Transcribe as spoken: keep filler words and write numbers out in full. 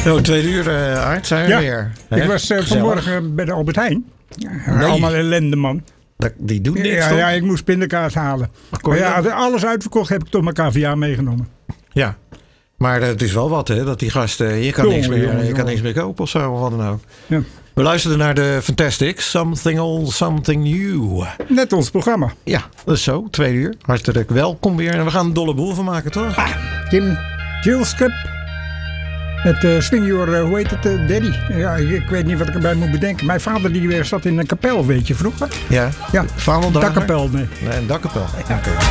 Zo, twee uur uh, Aart zijn we ja, weer. Ik Hè? was uh, vanmorgen bij de Albert Heijn. Nee. Allemaal ellende, man. Dat, die doet niks, ja, toch? ja, ik moest pindakaas halen. Maar ja, als alles uitverkocht heb ik toch mijn K V A meegenomen. Ja, maar het is wel wat, hè? Dat die gasten, je kan, Jongen, niks, meer, jongen, je kan jongen. niks meer kopen of zo, of wat dan ook. Ja. We luisterden naar de Fantastics, Something Old, Something New. Net ons programma. Ja, dat is zo, twee uur. Hartelijk welkom weer. En we gaan een dolle boel van maken, toch? Ah, Jim Jill's Cup. Met uh, Swing Your, uh, hoe heet het, uh, Daddy. Ja, ik, ik weet niet wat ik erbij moet bedenken. Mijn vader die uh, zat in een kapel, weet je, vroeger. Ja, Ja, vaandeldrager? dakkapel, nee. Nee, een dakkapel. Ja. Oké.